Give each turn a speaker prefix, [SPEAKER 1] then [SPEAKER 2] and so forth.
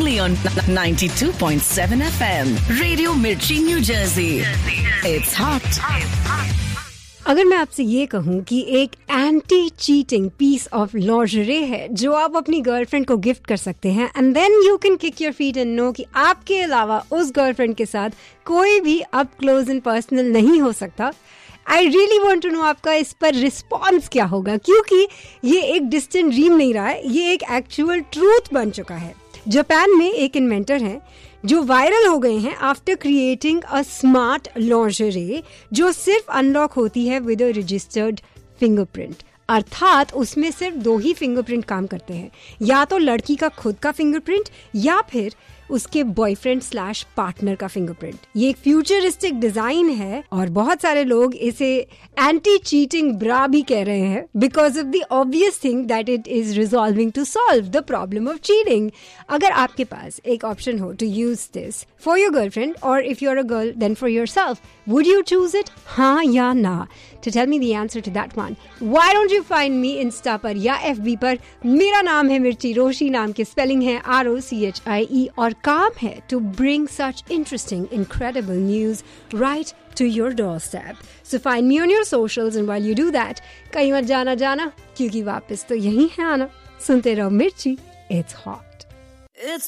[SPEAKER 1] only on 92.7 FM. Radio Mirchi, New Jersey. It's hot.
[SPEAKER 2] अगर मैं आपसे ये कहूँ कि एक anti cheating piece of lingerie है जो आप अपनी गर्लफ्रेंड को गिफ्ट कर सकते हैं and then you can kick your feet and no कि आपके अलावा उस गर्लफ्रेंड के साथ कोई भी अब क्लोज एंड पर्सनल नहीं हो सकता, I really want to know आपका इस पर रिस्पॉन्स क्या होगा, क्योंकि ये एक डिस्टेंट ड्रीम नहीं रहा है, ये एक एक्चुअल ट्रूथ बन चुका है। जापान में एक इन्वेंटर हैं जो वायरल हो गए हैं after creating a smart lingerie जो सिर्फ अनलॉक होती है विद अ रजिस्टर्ड फिंगरप्रिंट, अर्थात उसमें सिर्फ 2 ही फिंगरप्रिंट काम करते हैं, या तो लड़की का खुद का फिंगरप्रिंट या फिर उसके बॉयफ्रेंड / पार्टनर का फिंगरप्रिंट। ये एक फ्यूचरिस्टिक डिजाइन है और बहुत सारे लोग इसे एंटी चीटिंग ब्रा भी कह रहे हैं because of the obvious thing that it is resolving to solve the problem of cheating. अगर आपके पास एक ऑप्शन हो to use this for your girlfriend और if you are a girl then for yourself, would you choose it, हाँ या ना? To tell me the answer to that one, why don't you find me Insta पर या FB पर? मेरा नाम है मिर्ची, रोशी नाम के स्पेलिंग है ROCHIE और काम है to bring such interesting, incredible news right to your doorstep. So find me on your socials and while you do that, कहीं मत जाना क्योंकि वापस तो यही है आना। सुनते रहो मिर्ची, it's hot.
[SPEAKER 1] It's